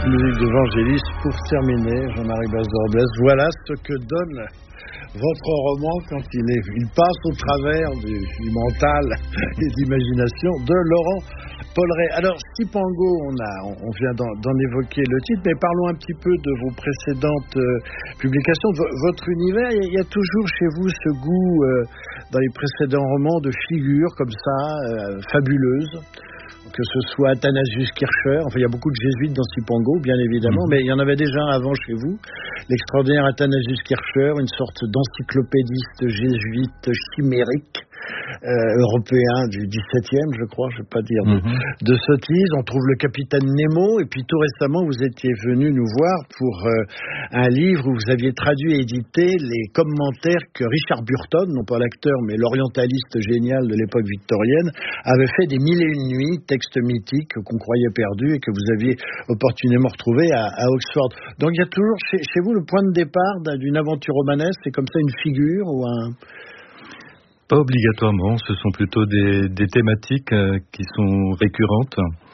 musique de Vangelis. Pour terminer, Jean-Marie Bazin-Robles, voilà ce que donne votre roman quand il passe au travers du mental et de l'imagination de Laurent Polleret. Alors, Cipango, on vient d'en évoquer le titre, mais parlons un petit peu de vos précédentes publications, de votre univers. Il y a toujours chez vous ce goût, dans les précédents romans, de figures comme ça, fabuleuses. Que ce soit Athanasius Kircher, enfin il y a beaucoup de jésuites dans Cipango, bien évidemment, mais il y en avait déjà un avant chez vous, l'extraordinaire Athanasius Kircher, une sorte d'encyclopédiste jésuite chimérique, européen du XVIIe, je crois, je ne vais pas dire de sottises. On trouve le capitaine Nemo, et puis tout récemment, vous étiez venu nous voir pour un livre où vous aviez traduit et édité les commentaires que Richard Burton, non pas l'acteur, mais l'orientaliste génial de l'époque victorienne, avait fait des Mille et une nuits, textes mythiques qu'on croyait perdus et que vous aviez opportunément retrouvés à Oxford. Donc il y a toujours chez vous le point de départ d'une aventure romanesque, c'est comme ça une figure ou un... Pas obligatoirement, ce sont plutôt des thématiques qui sont récurrentes.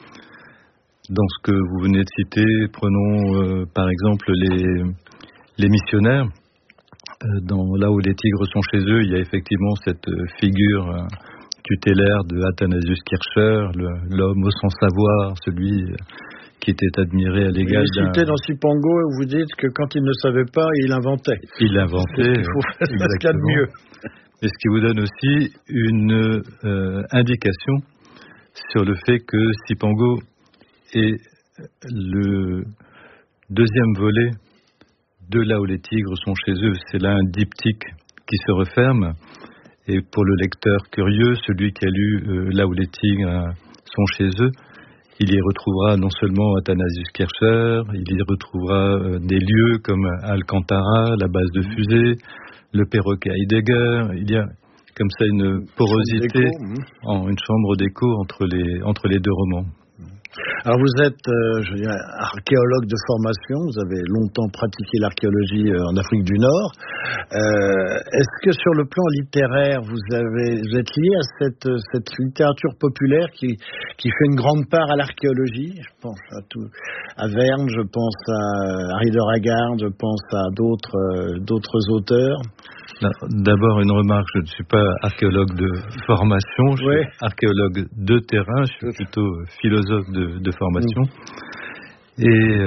Dans ce que vous venez de citer, prenons par exemple les missionnaires. Là où les tigres sont chez eux, il y a effectivement cette figure tutélaire de Athanasius Kircher, l'homme au sans savoir, celui qui était admiré à l'égal d'un... Vous citez dans Cipango, vous dites que quand il ne savait pas, il inventait. Il inventait, il faut faire ce qu'il y a de mieux. Et ce qui vous donne aussi une indication sur le fait que Cipango est le deuxième volet de Là où les tigres sont chez eux. C'est là un diptyque qui se referme. Et pour le lecteur curieux, celui qui a lu Là où les tigres sont chez eux, il y retrouvera non seulement Athanasius Kircher, il y retrouvera des lieux comme Alcantara, la base de fusée, le perroquet Heidegger. Il y a comme ça une porosité, une chambre d'écho entre les deux romans. Alors vous êtes, archéologue de formation, vous avez longtemps pratiqué l'archéologie en Afrique du Nord. Est-ce que sur le plan littéraire, vous êtes lié à cette littérature populaire qui fait une grande part à l'archéologie? Je pense à Verne, je pense à Henri de Ragarde, je pense à d'autres auteurs. D'abord une remarque, je ne suis pas archéologue de formation, je suis archéologue de terrain, je suis plutôt philosophe de formation. Et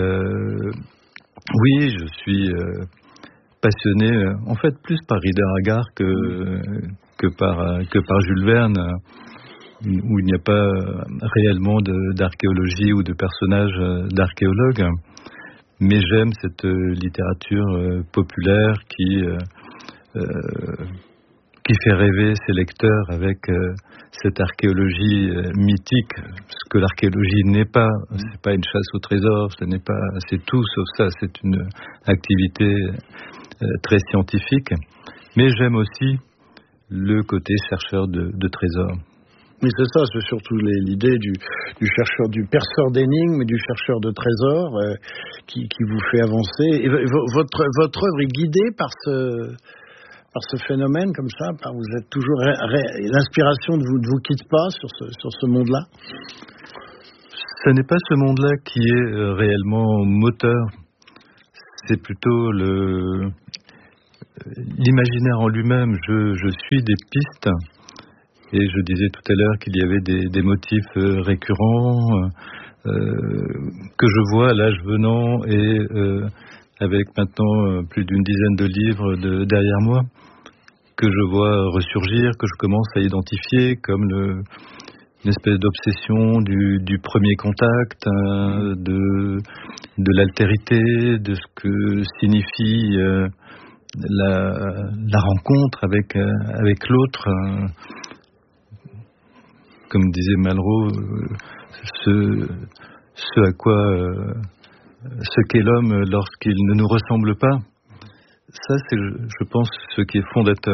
oui, je suis passionné, en fait plus par Henri de Ragarde que par Jules Verne, où il n'y a pas réellement d'archéologie ou de personnages d'archéologues. Mais j'aime cette littérature populaire qui fait rêver ses lecteurs avec cette archéologie mythique. Ce que l'archéologie n'est pas, c'est pas une chasse au trésor, c'est tout sauf ça. C'est une activité très scientifique. Mais j'aime aussi le côté chercheur de trésors. Oui, c'est ça, c'est surtout l'idée du chercheur, du perceur d'énigmes et du chercheur de trésors qui vous fait avancer. Et votre œuvre est guidée par ce phénomène comme ça, vous êtes toujours l'inspiration ne vous quitte pas sur ce monde-là? Ce n'est pas ce monde-là qui est réellement moteur. C'est plutôt l'imaginaire en lui-même. Je suis des pistes. Et je disais tout à l'heure qu'il y avait des motifs récurrents que je vois l'âge venant et avec maintenant plus d'une dizaine de livres derrière moi, que je vois ressurgir, que je commence à identifier comme une espèce d'obsession du premier contact, de l'altérité, de ce que signifie la rencontre avec l'autre. Comme disait Malraux, ce à quoi ce qu'est l'homme lorsqu'il ne nous ressemble pas, ça c'est, je pense, ce qui est fondateur.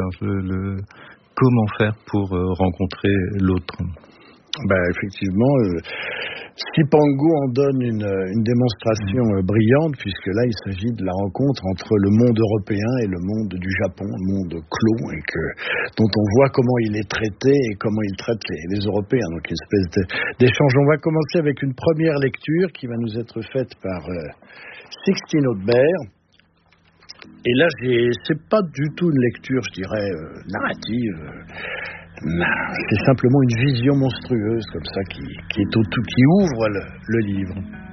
Comment faire pour rencontrer l'autre. Effectivement, Sipango en donne une démonstration brillante, puisque là, il s'agit de la rencontre entre le monde européen et le monde du Japon, le monde clos, et dont on voit comment il est traité et comment il traite les Européens. Donc, une espèce d'échange. On va commencer avec une première lecture qui va nous être faite par Sixtine Audebert. Et là, c'est pas du tout une lecture, je dirais, narrative. C'est simplement une vision monstrueuse comme ça qui ouvre le livre.